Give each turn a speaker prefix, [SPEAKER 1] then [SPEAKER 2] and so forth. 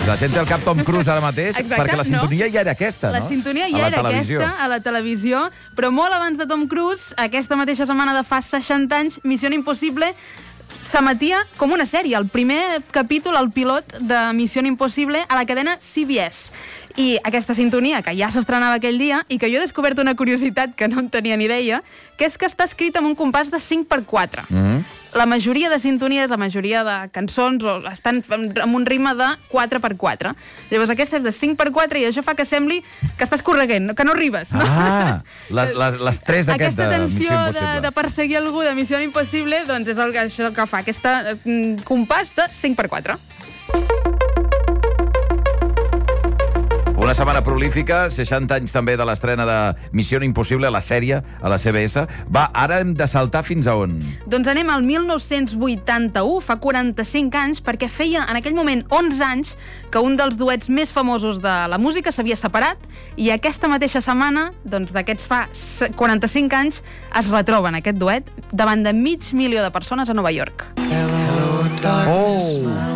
[SPEAKER 1] La gent té al cap Tom Cruise ara mateix,
[SPEAKER 2] Exacte,
[SPEAKER 1] perquè la sintonia ja era aquesta, no?
[SPEAKER 2] La sintonia ja era aquesta a la televisió, però molt abans de Tom Cruise, aquesta mateixa setmana de fa 60 anys, Missió Impossible s'emetia com una sèrie. El primer capítol, el pilot de Missió Impossible a la cadena CBS. I aquesta sintonia, que ja s'estrenava aquell dia, i que jo he descobert una curiositat que no en tenia ni idea, que és que està escrita amb un compàs de 5x4. La majoria de sintonies, la majoria de cançons, estan amb un ritme de 4x4. Llavors aquesta és de 5x4 i això fa que sembli que estàs correguent, que no arribes.
[SPEAKER 1] L'estrès aquest de Missió Impossible.
[SPEAKER 2] Aquesta tensió de perseguir algú de Missió Impossible, doncs és això que fa, aquesta compàs de 5x4.
[SPEAKER 1] Una setmana prolífica, 60 anys també de l'estrena de Missió Impossible, la sèrie, a la CBS. Va, ara hem de saltar fins a on?
[SPEAKER 2] Doncs anem al 1981, fa 45 anys, perquè feia en aquell moment 11 anys que un dels duets més famosos de la música s'havia separat i aquesta mateixa setmana, doncs d'aquests fa 45 anys, es retroben aquest duet davant de 500.000 de persones a Nova York.
[SPEAKER 1] Oh!